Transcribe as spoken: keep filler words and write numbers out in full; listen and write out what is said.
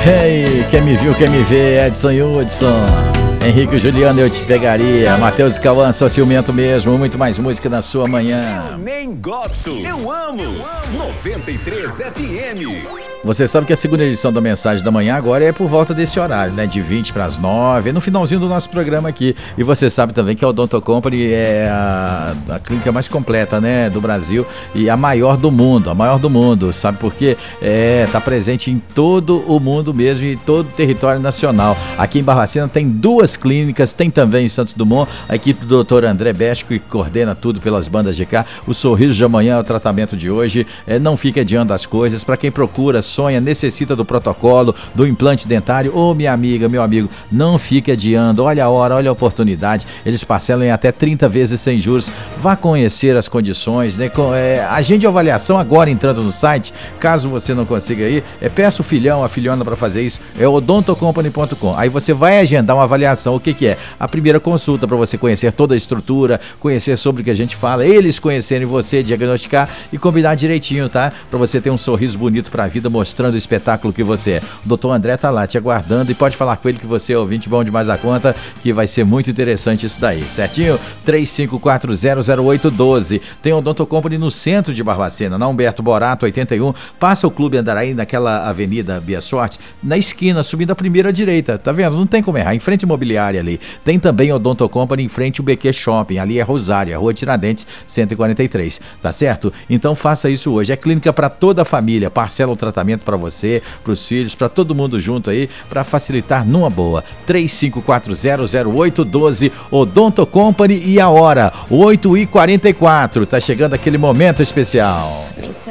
Hey, quem me viu, quem me vê, Edson Hudson. Henrique Juliano, eu te pegaria. Matheus Cauã, só ciumento mesmo. Muito mais música na sua manhã. Eu nem gosto, eu amo. noventa e três F M. Você sabe que a segunda edição da Mensagem da Manhã agora é por volta desse horário, né? De vinte para as nove, é no finalzinho do nosso programa aqui. E você sabe também que a Odonto Company é a, a clínica mais completa, né? Do Brasil e a maior do mundo, a maior do mundo. Sabe por quê? É, tá presente em todo o mundo mesmo e todo o território nacional. Aqui em Barbacena tem duas clínicas, tem também em Santos Dumont, a equipe do doutor André Besco, que coordena tudo pelas bandas de cá. O sorriso de amanhã é o tratamento de hoje. É, não fique adiando as coisas. Para quem procura, sonha, necessita do protocolo, do implante dentário, ô minha amiga, meu amigo, não fique adiando, olha a hora, olha a oportunidade, eles parcelam em até trinta vezes sem juros, vá conhecer as condições, né? Com, é, agende a avaliação agora entrando no site, caso você não consiga ir, é, peça o filhão, a filhona para fazer isso, é odonto company ponto com, aí você vai agendar uma avaliação, o que que é? A primeira consulta para você conhecer toda a estrutura, conhecer sobre o que a gente fala, eles conhecerem você, diagnosticar e combinar direitinho, tá? Para você ter um sorriso bonito para a vida, mostrando o espetáculo que você é. O doutor André tá lá te aguardando e pode falar com ele que você é ouvinte bom demais a conta, que vai ser muito interessante isso daí, certinho? três cinco quatro zero zero oito um dois. Tem o Odonto Company no centro de Barbacena, na Humberto Borato oitenta e um, passa o Clube Andaraí naquela avenida Bia Sorte, na esquina, subindo a primeira à direita, tá vendo? Não tem como errar, em frente à imobiliária ali. Tem também o Odonto Company em frente ao B Q Shopping, ali é Rosário, Rua Tiradentes, cento e quarenta e três, tá certo? Então faça isso hoje, é clínica para toda a família, parcela o tratamento para você, para os filhos, para todo mundo junto aí, para facilitar numa boa. três cinco quatro zero zero oito um dois, Odonto Company, e a hora oito e quarenta e quatro, tá chegando aquele momento especial.